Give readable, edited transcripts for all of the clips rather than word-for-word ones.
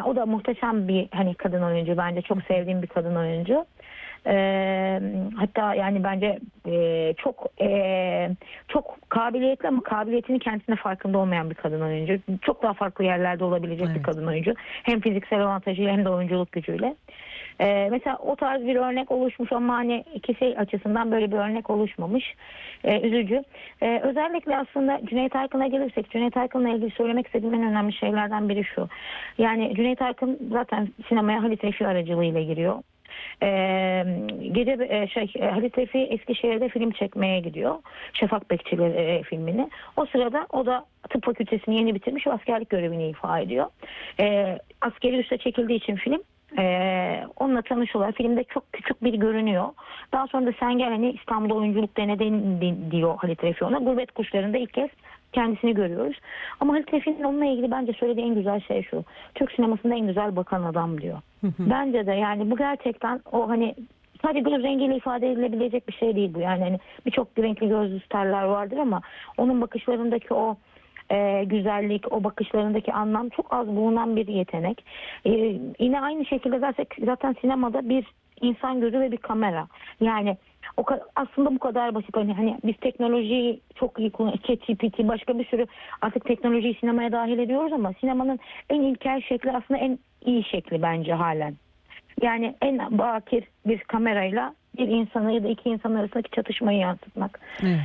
o da muhteşem bir hani kadın oyuncu, bence çok sevdiğim bir kadın oyuncu. Hatta yani bence çok kabiliyetli ama kabiliyetinin kendisine farkında olmayan bir kadın oyuncu. Çok daha farklı yerlerde olabilecek bir kadın oyuncu. Hem fiziksel avantajıyla hem de oyunculuk gücüyle. Mesela o tarz bir örnek oluşmuş ama hani ikisi açısından böyle bir örnek oluşmamış. Üzücü. Özellikle aslında Cüneyt Arkın'a gelirsek, Cüneyt Arkın'la ilgili söylemek istediğim en önemli şeylerden biri şu. Yani Cüneyt Arkın zaten sinemaya Halit Refi aracılığıyla giriyor. Halit Refi Eskişehir'de film çekmeye gidiyor. Şafak Bekçili filmini. O sırada o da tıp fakültesini yeni bitirmiş ve askerlik görevini ifa ediyor. Askeri üste çekildiği için film onunla tanışıyorlar. Filmde çok küçük bir görünüyor. Daha sonra da sen gel hani İstanbul'da oyunculuk denedin diyor Halit Refi ona. Gurbet Kuşları'nda ilk kez kendisini görüyoruz. Ama Halit Refi'nin onunla ilgili bence söylediği en güzel şey şu. Türk sinemasında en güzel bakan adam diyor. Bence de yani bu gerçekten o hani sadece göz rengiyle ifade edilebilecek bir şey değil bu. Yani hani birçok renkli gözlü starlar vardır ama onun bakışlarındaki o güzellik, o bakışlarındaki anlam çok az bulunan bir yetenek. Yine aynı şekilde zaten sinemada bir insan gözü ve bir kamera. Yani aslında bu kadar basit. Hani biz teknolojiyi çok iyi kullanıyoruz. ChatGPT, başka bir sürü artık teknolojiyi sinemaya dahil ediyoruz ama sinemanın en ilkel şekli aslında en iyi şekli bence halen. Yani en bakir bir kamerayla bir insanı ya da iki insan arasındaki çatışmayı yansıtmak. Evet.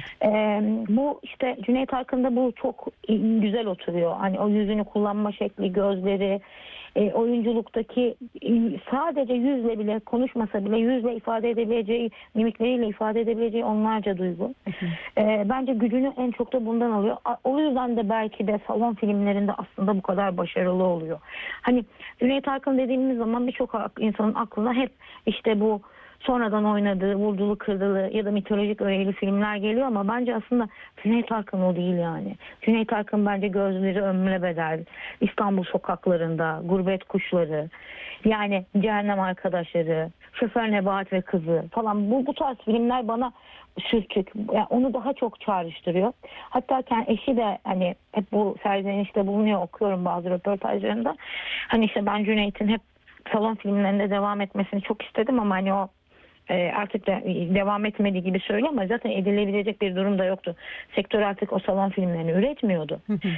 Bu işte Cüneyt Arkın'da bu çok güzel oturuyor. Hani o yüzünü kullanma şekli, gözleri, oyunculuktaki sadece yüzle bile konuşmasa bile yüzle ifade edebileceği, mimikleriyle ifade edebileceği onlarca duygu. Bence gücünü en çok da bundan alıyor. O yüzden de belki de salon filmlerinde aslında bu kadar başarılı oluyor. Hani Cüneyt Arkın dediğimiz zaman birçok insanın aklına hep işte bu sonradan oynadığı vurdulu kırdılı ya da mitolojik öğeli filmler geliyor ama bence aslında Cüneyt Arkın o değil yani. Cüneyt Arkın bence Gözleri Ömre Bedel, İstanbul Sokaklarında, Gurbet Kuşları, yani Cehennem Arkadaşları, Şoför Nebahat ve Kızı falan bu tarz filmler bana sürçük. Yani onu daha çok çağrıştırıyor. Hatta eşi de hani hep bu serzenişte bulunuyor, okuyorum bazı röportajlarında. Hani işte ben Cüneyt'in hep salon filmlerinde devam etmesini çok istedim ama hani o artık da devam etmediği gibi söylüyor ama zaten edilebilecek bir durum da yoktu. Sektör artık o salon filmlerini üretmiyordu.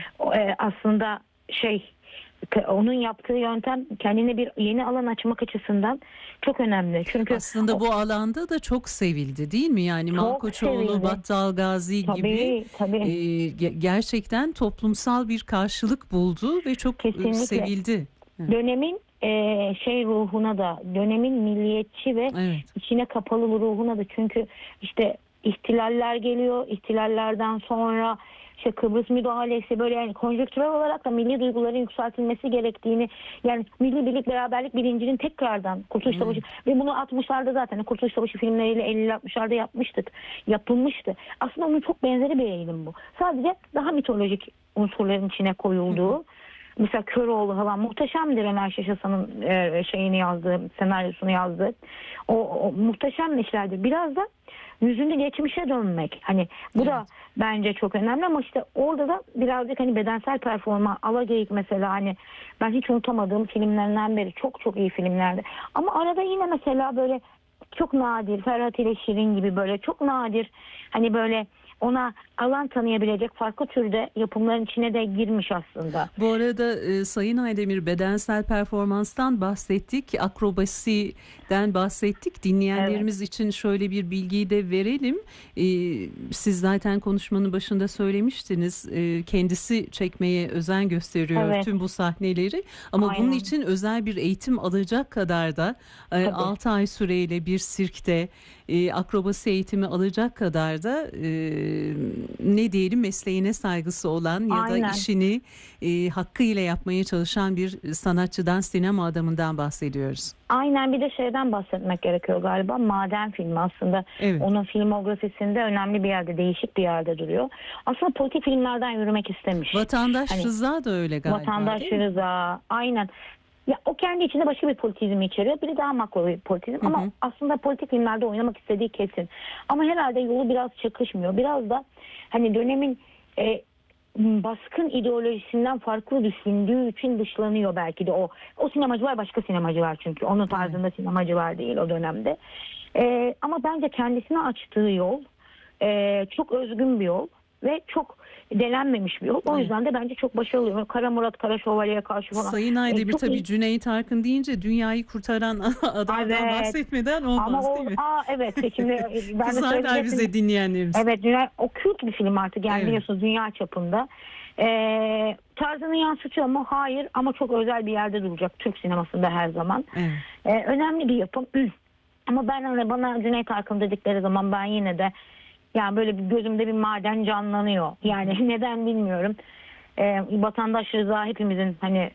Aslında onun yaptığı yöntem kendine bir yeni alan açmak açısından çok önemli. Çünkü aslında bu alanda da çok sevildi değil mi? Yani Malkoçoğlu, Battal Gazi gibi gerçekten toplumsal bir karşılık buldu ve çok sevildi. Dönemin ruhuna da, dönemin milliyetçi ve içine kapalı ruhuna da, çünkü işte ihtilaller geliyor, ihtilallerden sonra işte Kıbrıs müdahalesi, böyle yani konjonktürel olarak da milli duyguların yükseltilmesi gerektiğini, yani milli birlik beraberlik bilincinin tekrardan Kurtuluş Savaşı ve bunu 60'larda zaten Kurtuluş Savaşı filmleriyle 50-60'larda yapılmıştı. Aslında onun çok benzeri bir eğilim bu. Sadece daha mitolojik unsurların içine koyulduğu. Mesela Köroğlu falan muhteşemdir, Ömer Şaşasa'nın senaryosunu yazdığı. O muhteşem işlerdir. Biraz da yüzünü geçmişe dönmek. Hani bu da bence çok önemli ama işte orada da birazcık hani bedensel performans, Alageyik mesela, hani ben hiç unutamadığım filmlerinden biri. Çok çok iyi filmlerdi. Ama arada yine mesela böyle çok nadir Ferhat ile Şirin gibi böyle çok nadir hani böyle ona alan tanıyabilecek farklı türde yapımların içine de girmiş aslında. Bu arada Sayın Aydemir, bedensel performanstan bahsettik, akrobasiden bahsettik. Dinleyenlerimiz için şöyle bir bilgiyi de verelim. Siz zaten konuşmanın başında söylemiştiniz. Kendisi çekmeye özen gösteriyor tüm bu sahneleri. Ama bunun için özel bir eğitim alacak kadar da 6 ay süreyle bir sirkte akrobasi eğitimi alacak kadar da ne diyelim, mesleğine saygısı olan ya da işini hakkıyla yapmaya çalışan bir sanatçıdan, sinema adamından bahsediyoruz. Aynen, bir de şeyden bahsetmek gerekiyor galiba. Maden filmi aslında onun filmografisinde önemli bir yerde, değişik bir yerde duruyor. Aslında politik filmlerden yürümek istemiş. Vatandaş Rıza da öyle galiba. Vatandaş Rıza, aynen. Ya o kendi içinde başka bir politizmi içeriyor. Biri daha makro bir politizm ama aslında politik filmlerde oynamak istediği kesin. Ama herhalde yolu biraz çakışmıyor. Biraz da hani dönemin baskın ideolojisinden farklı düşündüğü için dışlanıyor belki de o. O sinemacılar başka sinemacılar çünkü. Onun tarzında sinemacılar değil o dönemde. Ama bence kendisine açtığı yol çok özgün bir yol ve çok denenmemiş bir yol. O yüzden de bence çok başarılı oluyor. Kara Murat, Kara Şövalye'ye karşı falan. Sayın Aydemir Çok tabii iyi. Cüneyt Arkın deyince dünyayı kurtaran adamdan Evet. bahsetmeden Ama olmaz değil mi? evet şimdi ben de Kızarlar söyleyecektim. bize dinleyenlerimiz. Evet, o kült bir film artık yani Evet. biliyorsunuz dünya çapında. Tarzını yansıtıyor mu? Hayır, ama çok özel bir yerde duracak Türk sinemasında her zaman. Evet. Önemli bir yapım. Ama ben hani bana Cüneyt Arkın dedikleri zaman ben yine de yani böyle bir gözümde bir maden canlanıyor. Yani neden bilmiyorum. Vatandaş Rıza hepimizin hani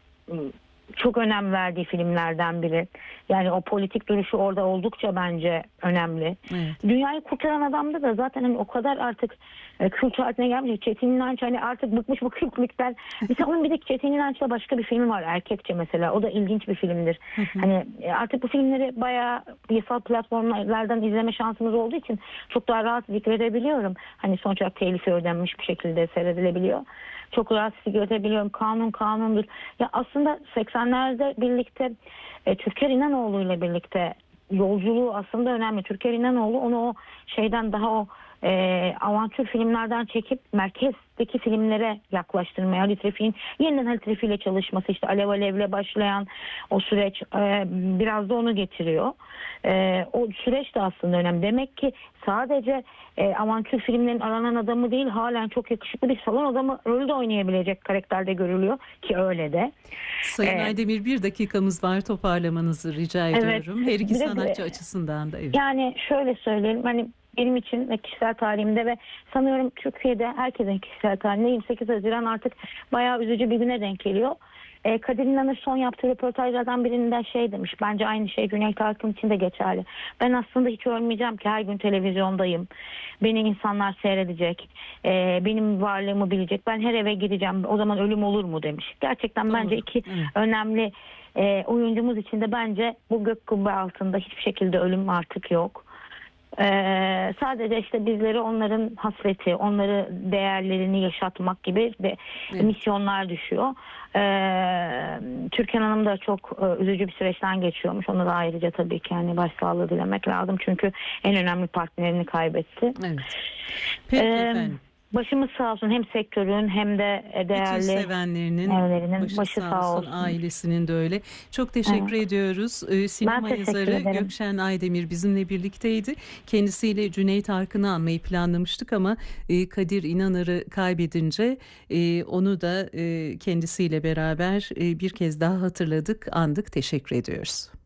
çok önem verdiği filmlerden biri. Yani o politik duruşu orada oldukça bence önemli. Evet. Dünyayı Kurtaran Adam'da da zaten hani o kadar artık kült haline gelmiş. Çetin İnanç hani artık bıkmış bu kültürlükten. Mesela onun bir de Çetin İnanç'la başka bir film var, Erkekçe mesela. O da ilginç bir filmdir. Hani artık bu filmleri bayağı yasal platformlardan izleme şansımız olduğu için çok daha rahat zikredebiliyorum. Hani sonuç olarak telifi ödenmiş bir şekilde seyredilebiliyor. Çok rahat zikredebiliyorum. Kanun kanundur. Ya aslında 80'lerde birlikte Türker İnanoğlu ile birlikte yolculuğu aslında önemli. Türker İnanoğlu onu o şeyden daha o avantür filmlerden çekip merkezdeki filmlere yaklaştırmaya, Halit Refik'in yeniden Halit Refik ile çalışması, işte Alev Alev'le başlayan o süreç biraz da onu getiriyor. O süreç de aslında önemli. Demek ki sadece avantür filmlerin aranan adamı değil, halen çok yakışıklı bir salon adamı rolü de oynayabilecek karakterde görülüyor ki öyle de. Sayın Aydemir, bir dakikamız var, toparlamanızı rica ediyorum. Her iki sanatçı açısından da. Evet. Yani şöyle söyleyelim, hani benim için ve kişisel tarihimde ve sanıyorum Türkiye'de herkesin kişisel tarihinde 28 Haziran artık bayağı üzücü bir güne denk geliyor. Kadir İnanır son yaptığı röportajlardan birinde şey demiş. Bence aynı şey Cüneyt Arkın için de geçerli. Ben aslında hiç ölmeyeceğim ki, her gün televizyondayım. Beni insanlar seyredecek. Benim varlığımı bilecek. Ben her eve gideceğim. O zaman ölüm olur mu demiş. Gerçekten Doğru. bence iki önemli oyuncumuz için de bence bu gök kubbe altında hiçbir şekilde ölüm artık yok. Sadece işte bizleri onların hasreti, onları değerlerini yaşatmak gibi misyonlar düşüyor. Türkan Hanım da çok üzücü bir süreçten geçiyormuş. Ona da ayrıca tabii ki yani başsağlığı dilemek lazım. Çünkü en önemli partnerini kaybetti. Evet. Peki efendim. Başımız sağ olsun, hem sektörün hem de değerli bütün sevenlerinin başı sağ olsun. Ailesinin de öyle. Çok teşekkür ediyoruz. Sinema yazarı Gökşen Aydemir bizimle birlikteydi. Kendisiyle Cüneyt Arkın'ı anmayı planlamıştık ama Kadir İnanır'ı kaybedince onu da kendisiyle beraber bir kez daha hatırladık, andık. Teşekkür ediyoruz.